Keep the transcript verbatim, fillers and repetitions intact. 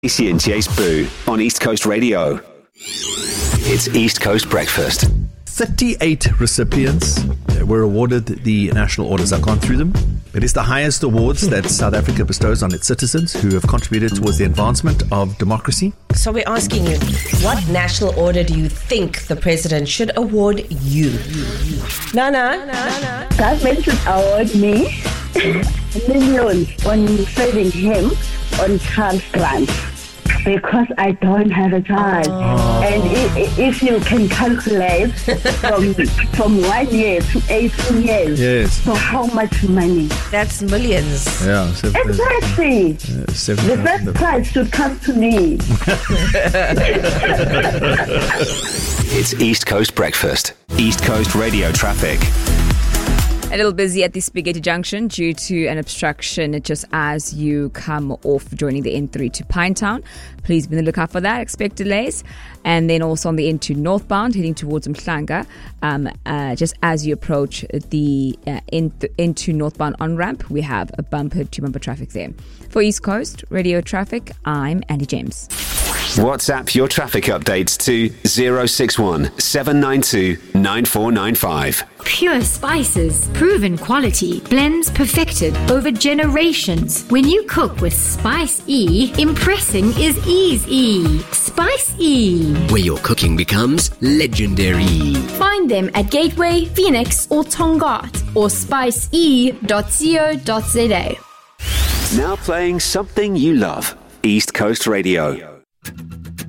Casey and Jace Boo on East Coast Radio. It's East Coast Breakfast. thirty-eight recipients were awarded the National Orders. I've gone through them. It is the highest awards that South Africa bestows on its citizens who have contributed towards the advancement of democracy. So we're asking you, what national order do you think the president should award you? Nana? Nana? Government should award me millions on saving him on child grants. Because I don't have a child. Oh. And if, if you can calculate from from one year to eighteen years, yes. So how much money? That's millions. Yeah, seven, exactly. Uh, seven, the first prize should come to me. It's East Coast Breakfast. East Coast Radio traffic. A little busy at the Spaghetti Junction due to an obstruction just as you come off joining the N three to Pinetown. Please be on the lookout for that. Expect delays. And then also on the N two northbound heading towards Mhlanga, um, uh, just as you approach the uh, N two northbound on-ramp, we have a bumper-to-bumper traffic there. For East Coast Radio Traffic, I'm Andy James. WhatsApp your traffic updates to zero six one seven nine two nine four nine five. Pure spices, proven quality, blends perfected over generations. When you cook with Spice E, impressing is easy. Spice E, where your cooking becomes legendary. Find them at Gateway, Phoenix, or Tongaat, or spice e dot co dot za. Now playing something you love. East Coast Radio.